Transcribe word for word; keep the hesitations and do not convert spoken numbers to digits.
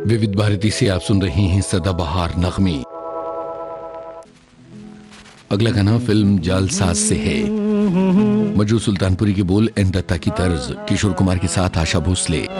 विविध भारती से आप सुन रही हैं सदाबहार नगमे। अगला गाना फिल्म जालसाज से है। मजरू सुल्तानपुरी के बोल, एन दत्ता की तर्ज, किशोर कुमार के साथ आशा भोसले।